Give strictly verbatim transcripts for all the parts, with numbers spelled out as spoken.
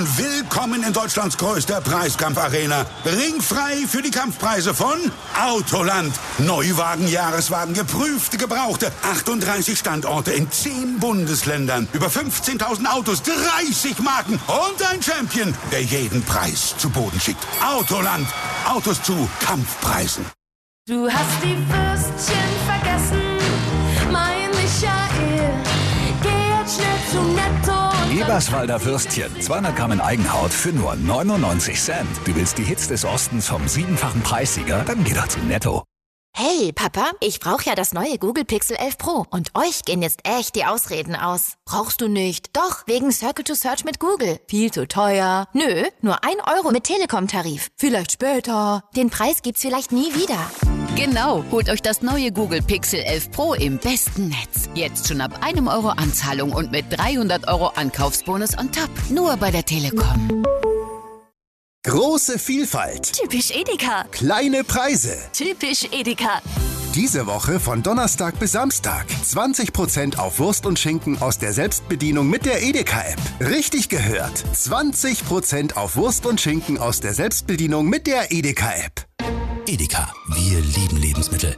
Willkommen in Deutschlands größter Preiskampfarena. Ringfrei für die Kampfpreise von Autoland. Neuwagen, Jahreswagen, geprüfte, gebrauchte. achtunddreißig Standorte in zehn Bundesländern. Über fünfzehntausend Autos, dreißig Marken und ein Champion, der jeden Preis zu Boden schickt. Autoland. Autos zu Kampfpreisen. Du hast die Würstchen vergessen, mein Michael. Geh jetzt schnell zu Netto. Eberswalder Würstchen, zweihundert Gramm in Eigenhaut für nur neunundneunzig Cent. Du willst die Hits des Ostens vom siebenfachen Preissieger? Dann geh doch zu Netto. Hey, Papa, ich brauche ja das neue Google Pixel elf Pro. Und euch gehen jetzt echt die Ausreden aus. Brauchst du nicht? Doch, wegen Circle to Search mit Google. Viel zu teuer. Nö, nur ein Euro mit Telekom-Tarif. Vielleicht später. Den Preis gibt's vielleicht nie wieder. Genau, holt euch das neue Google Pixel elf Pro im besten Netz. Jetzt schon ab einem Euro Anzahlung und mit dreihundert Euro Ankaufsbonus on top. Nur bei der Telekom. Große Vielfalt. Typisch Edeka. Kleine Preise. Typisch Edeka. Diese Woche von Donnerstag bis Samstag. zwanzig Prozent auf Wurst und Schinken aus der Selbstbedienung mit der Edeka-App. Richtig gehört. zwanzig Prozent auf Wurst und Schinken aus der Selbstbedienung mit der Edeka-App. Edeka, wir lieben Lebensmittel.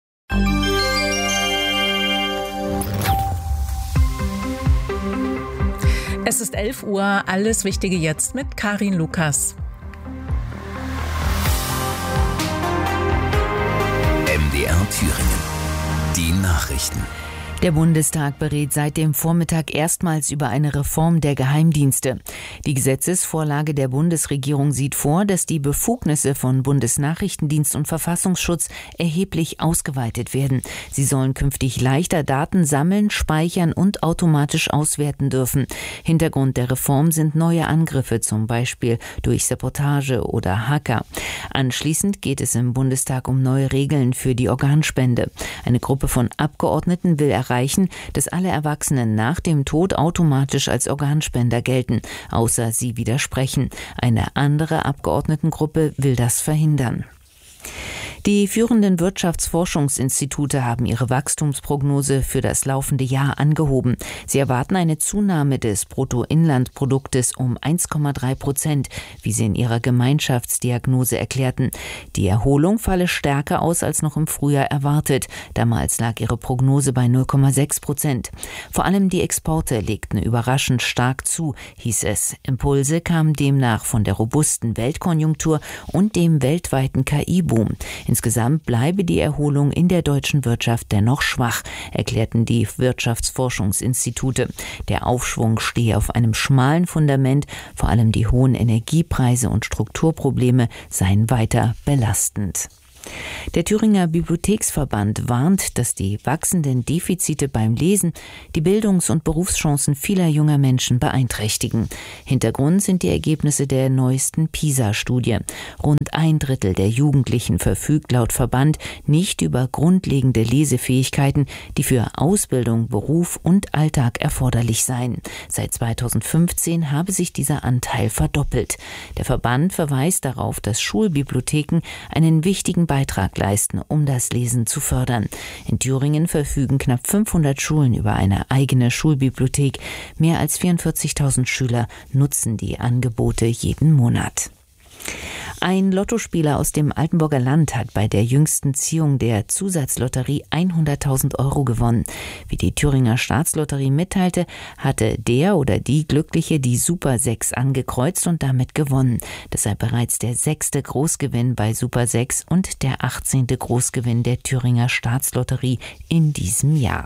Es ist elf Uhr, alles Wichtige jetzt mit Karin Lukas. M D R Thüringen. Die Nachrichten. Der Bundestag berät seit dem Vormittag erstmals über eine Reform der Geheimdienste. Die Gesetzesvorlage der Bundesregierung sieht vor, dass die Befugnisse von Bundesnachrichtendienst und Verfassungsschutz erheblich ausgeweitet werden. Sie sollen künftig leichter Daten sammeln, speichern und automatisch auswerten dürfen. Hintergrund der Reform sind neue Angriffe, zum Beispiel durch Sabotage oder Hacker. Anschließend geht es im Bundestag um neue Regeln für die Organspende. Eine Gruppe von Abgeordneten will erreichen, erreichen, dass alle Erwachsenen nach dem Tod automatisch als Organspender gelten, außer sie widersprechen. Eine andere Abgeordnetengruppe will das verhindern. Die führenden Wirtschaftsforschungsinstitute haben ihre Wachstumsprognose für das laufende Jahr angehoben. Sie erwarten eine Zunahme des Bruttoinlandproduktes um eins Komma drei Prozent, wie sie in ihrer Gemeinschaftsdiagnose erklärten. Die Erholung falle stärker aus als noch im Frühjahr erwartet. Damals lag ihre Prognose bei null Komma sechs Prozent. Vor allem die Exporte legten überraschend stark zu, hieß es. Impulse kamen demnach von der robusten Weltkonjunktur und dem weltweiten K I-Boom. Insgesamt bleibe die Erholung in der deutschen Wirtschaft dennoch schwach, erklärten die Wirtschaftsforschungsinstitute. Der Aufschwung stehe auf einem schmalen Fundament, vor allem die hohen Energiepreise und Strukturprobleme seien weiter belastend. Der Thüringer Bibliotheksverband warnt, dass die wachsenden Defizite beim Lesen die Bildungs- und Berufschancen vieler junger Menschen beeinträchtigen. Hintergrund sind die Ergebnisse der neuesten PISA-Studie. Rund ein Drittel der Jugendlichen verfügt laut Verband nicht über grundlegende Lesefähigkeiten, die für Ausbildung, Beruf und Alltag erforderlich seien. Seit zweitausendfünfzehn habe sich dieser Anteil verdoppelt. Der Verband verweist darauf, dass Schulbibliotheken einen wichtigen Beitrag leisten, um das Lesen zu fördern. In Thüringen verfügen knapp fünfhundert Schulen über eine eigene Schulbibliothek. Mehr als vierundvierzigtausend Schüler nutzen die Angebote jeden Monat. Ein Lottospieler aus dem Altenburger Land hat bei der jüngsten Ziehung der Zusatzlotterie hunderttausend Euro gewonnen. Wie die Thüringer Staatslotterie mitteilte, hatte der oder die Glückliche die Super sechs angekreuzt und damit gewonnen. Das sei bereits der sechste Großgewinn bei Super sechs und der achtzehnte Großgewinn der Thüringer Staatslotterie in diesem Jahr.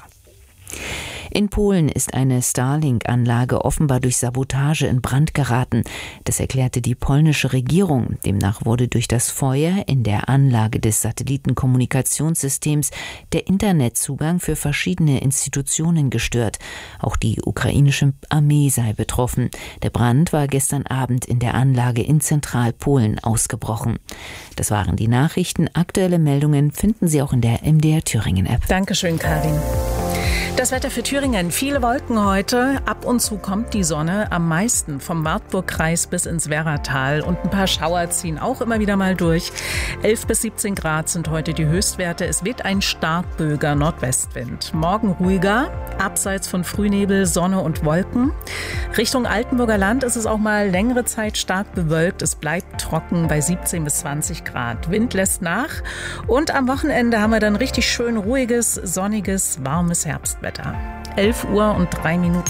In Polen ist eine Starlink-Anlage offenbar durch Sabotage in Brand geraten. Das erklärte die polnische Regierung. Demnach wurde durch das Feuer in der Anlage des Satellitenkommunikationssystems der Internetzugang für verschiedene Institutionen gestört. Auch die ukrainische Armee sei betroffen. Der Brand war gestern Abend in der Anlage in Zentralpolen ausgebrochen. Das waren die Nachrichten. Aktuelle Meldungen finden Sie auch in der M D R Thüringen App. Dankeschön, Karin. Das Wetter für Thüringen. Viele Wolken heute. Ab und zu kommt die Sonne. Am meisten vom Wartburgkreis bis ins Werratal. Und ein paar Schauer ziehen auch immer wieder mal durch. elf bis siebzehn Grad sind heute die Höchstwerte. Es weht ein starkböiger Nordwestwind. Morgen ruhiger. Abseits von Frühnebel, Sonne und Wolken. Richtung Altenburger Land ist es auch mal längere Zeit stark bewölkt. Es bleibt trocken bei siebzehn bis zwanzig Grad. Wind lässt nach. Und am Wochenende haben wir dann richtig schön ruhiges, sonniges, warmes Herbstwetter. elf Uhr und drei Minuten.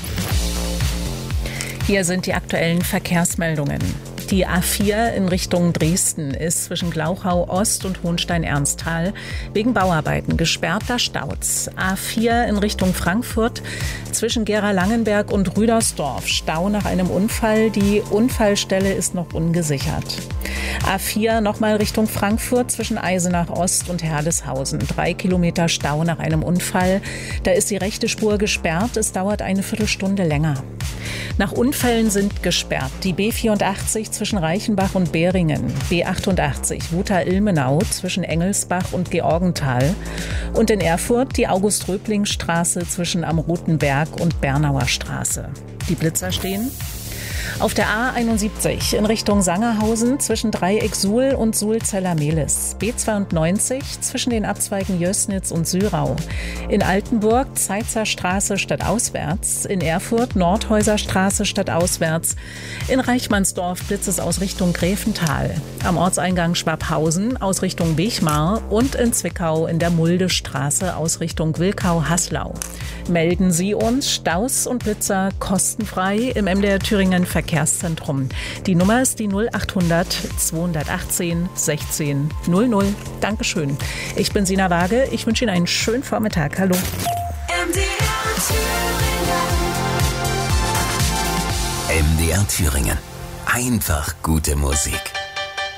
Hier sind die aktuellen Verkehrsmeldungen. Die A vier in Richtung Dresden ist zwischen Glauchau Ost und Hohenstein-Ernsthal wegen Bauarbeiten gesperrt, da staut's. A vier in Richtung Frankfurt zwischen Gera-Langenberg und Rüdersdorf. Stau nach einem Unfall. Die Unfallstelle ist noch ungesichert. A vier nochmal Richtung Frankfurt zwischen Eisenach Ost und Herdeshausen. Drei Kilometer Stau nach einem Unfall. Da ist die rechte Spur gesperrt. Es dauert eine Viertelstunde länger. Nach Unfällen sind gesperrt die B vierundachtzig zwischen Reichenbach und Beringen, B achtundachtzig Wuther-Ilmenau zwischen Engelsbach und Georgenthal und in Erfurt die August-Röbling-Straße zwischen Am Roten Berg und Bernauer Straße. Die Blitzer stehen auf der A einundsiebzig in Richtung Sangerhausen zwischen Dreieck-Suhl und Suhl-Zeller-Mehlis. B zweiundneunzig zwischen den Abzweigen Jößnitz und Sürau. In Altenburg Zeitzer Straße stadtauswärts. In Erfurt Nordhäuser Straße stadtauswärts. In Reichmannsdorf Blitzes aus Richtung Gräfental. Am Ortseingang Schwabhausen aus Richtung Wechmar und in Zwickau in der Muldestraße aus Richtung Wilkau-Haslau. Melden Sie uns Staus und Blitzer kostenfrei im M D R Thüringen Verkehrszentrum. Die Nummer ist die null achthundert zweihundertachtzehn sechzehn null null. Dankeschön. Ich bin Sina Waage. Ich wünsche Ihnen einen schönen Vormittag. Hallo. M D R Thüringen. M D R Thüringen. Einfach gute Musik.